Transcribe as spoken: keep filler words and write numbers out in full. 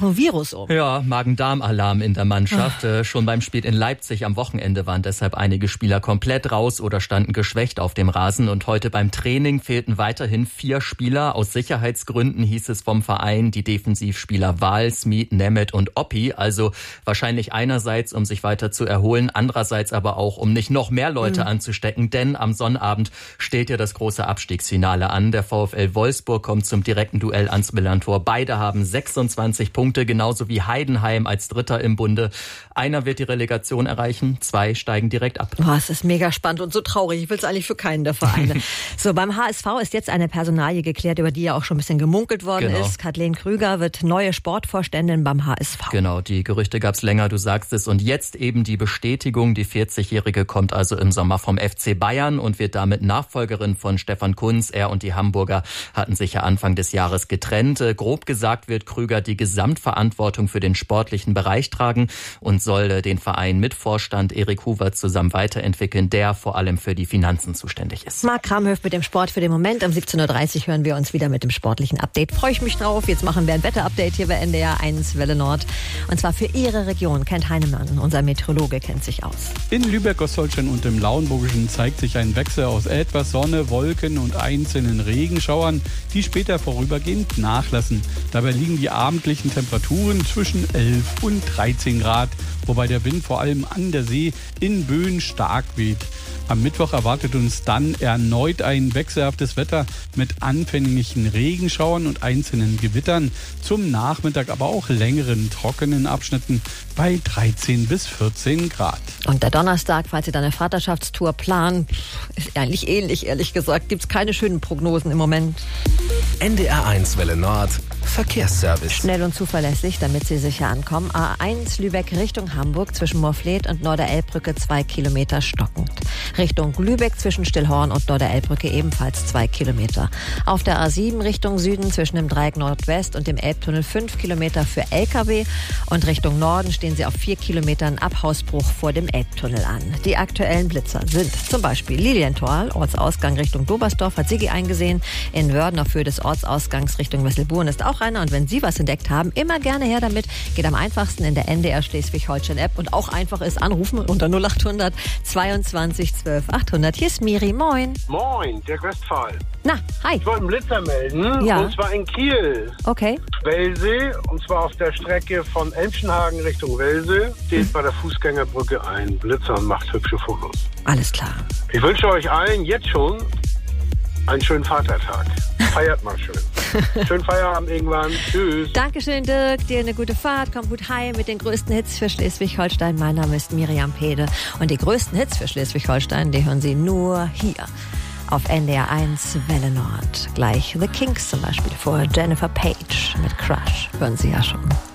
ein Virus um. Ja, Magen-Darm-Alarm in der Mannschaft. Äh, schon beim Spiel in Leipzig am Wochenende waren deshalb einige Spieler komplett raus oder standen geschwächt auf dem Rasen. Und heute beim Training fehlten weiterhin vier Spieler. Aus Sicherheitsgründen hieß es vom Verein, die Defensivspieler Wahl, Smith, Nemeth und Oppi. Also wahrscheinlich einerseits, um sich weiter zu erholen, andererseits aber auch, um nicht noch mehr Leute mhm. anzustecken. Denn am Sonnabend steht ja das große Abstiegsfinale an. Der VfL Wolfsburg kommt zum direkten Duell ans Millerntor. Beide haben sechsundzwanzig Punkte, genauso wie Heidenheim als Dritter im Bunde. Einer wird die Relegation erreichen, zwei steigen direkt ab. Boah, es ist mega spannend und so traurig. Ich will es eigentlich für keinen der Vereine. So, beim H S V ist jetzt eine Personalie geklärt, über die ja auch schon ein bisschen gemunkelt worden genau. ist. Kathleen Krüger wird neue Sportvorständin beim H S V. Genau, die Gerüchte gab es länger, du sagst es. Und jetzt eben die Bestätigung. Die vierzigjährige kommt also im Sommer vom F C Bayern und wird damit Nachfolgerin von Stefan Kuntz. Er und die Hamburger hatten sich ja Anfang des Jahres getrennt. Grob gesagt wird Krüger die Gesamtverantwortung für den sportlichen Bereich tragen und soll den Verein mit Vorstand Erik Huber zusammen weiterentwickeln, der vor allem für die Finanzen zuständig ist. Marc Kramhöft mit dem Sport für den Moment. Um siebzehn Uhr dreißig hören wir uns wieder mit dem sportlichen Update. Freue ich mich drauf. Jetzt machen wir ein Wetter-Update hier bei N D R eins Welle Nord. Und zwar für Ihre Region. Kent Heinemann, unser Meteorologe, kennt sich aus. In Lübeck, Ostholstein und im Lauenburgischen zeigt sich ein Wechsel aus etwas Sonne, Wolken und einzelnen Regenschauern, die später vorübergehend nachlassen. Dabei liegen die abendlichen Temperaturen zwischen elf und dreizehn Grad, wobei der Wind vor allem an der See in Böen stark weht. Am Mittwoch erwartet uns dann erneut ein wechselhaftes Wetter mit anfänglichen Regenschauern und einzelnen Gewittern. Zum Nachmittag aber auch längeren trockenen Abschnitten bei dreizehn bis vierzehn Grad. Und der Donnerstag, falls Sie da eine Vaterschaftstour planen, ist eigentlich ähnlich, ehrlich gesagt. Gibt es keine schönen Prognosen im Moment. N D R eins Welle Nord Verkehrsservice. Schnell und zuverlässig, damit Sie sicher ankommen. A eins Lübeck Richtung Hamburg zwischen Morfleet und Norderelbbrücke zwei Kilometer stockend. Richtung Lübeck zwischen Stillhorn und Norderelbbrücke ebenfalls zwei Kilometer. Auf der A sieben Richtung Süden zwischen dem Dreieck Nordwest und dem Elbtunnel fünf Kilometer für L K W. Und Richtung Norden stehen Sie auf vier Kilometern Abhausbruch vor dem Elbtunnel an. Die aktuellen Blitzer sind zum Beispiel Lilienthal, Ortsausgang Richtung Dobersdorf, hat Sigi eingesehen. In Wörden auf Höhe des Ortsausgangs Richtung Wesselburen ist auch einer. Und wenn Sie was entdeckt haben, immer gerne her damit. Geht am einfachsten in der N D R Schleswig-Holstein-App. Und auch einfach ist anrufen unter null acht hundert zweiundzwanzig zwölf achthundert. Hier ist Miri, moin. Moin, der Westphal. Na, hi. Ich wollte einen Blitzer melden, ja. Und zwar in Kiel. Okay. Wellsee, und zwar auf der Strecke von Elmschenhagen Richtung Wellsee, steht hm. bei der Fußgängerbrücke ein Blitzer und macht hübsche Fotos. Alles klar. Ich wünsche euch allen jetzt schon einen schönen Vatertag. Feiert mal schön. Schönen Feierabend irgendwann. Tschüss. Dankeschön, Dirk. Dir eine gute Fahrt. Komm gut heim mit den größten Hits für Schleswig-Holstein. Mein Name ist Miriam Pede. Und die größten Hits für Schleswig-Holstein, die hören Sie nur hier auf N D R eins Welle Nord. Gleich The Kinks zum Beispiel vor Jennifer Page mit Crush. Hören Sie ja schon.